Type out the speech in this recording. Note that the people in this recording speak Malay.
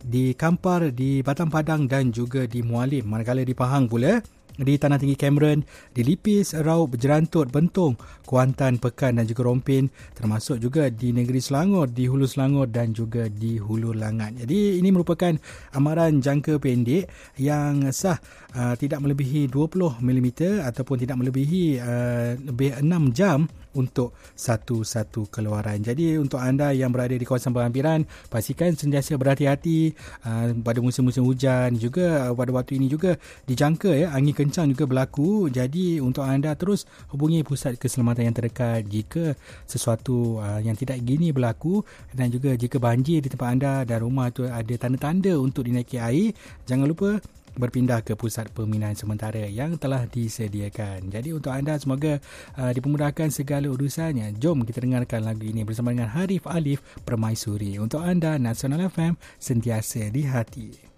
di Kampar, di Batam Padang dan juga di Mualim. Manakala di Pahang pula, di Tanah Tinggi Cameron, di Lipis, Raub, Jerantut, Bentong, Kuantan, Pekan dan juga Rompin, termasuk juga di negeri Selangor, di Hulu Selangor dan juga di Hulu Langat. Jadi ini merupakan amaran jangka pendek yang sah, tidak melebihi 20 mm ataupun tidak melebihi lebih 6 jam untuk satu-satu keluaran. Jadi untuk anda yang berada di kawasan berhampiran, pastikan sentiasa berhati-hati pada musim-musim hujan. Juga pada waktu ini juga dijangka angin kencang juga berlaku. Jadi untuk anda terus hubungi pusat keselamatan yang terdekat jika sesuatu yang tidak gini berlaku, dan juga jika banjir di tempat anda dan rumah tu ada tanda-tanda untuk dinaiki air, jangan lupa berpindah ke pusat pemindahan sementara yang telah disediakan. Jadi untuk anda semoga dipermudahkan segala urusannya. Jom kita dengarkan lagu ini bersama dengan Harif Alif Permaisuri. Untuk anda, Nasional FM, sentiasa di hati.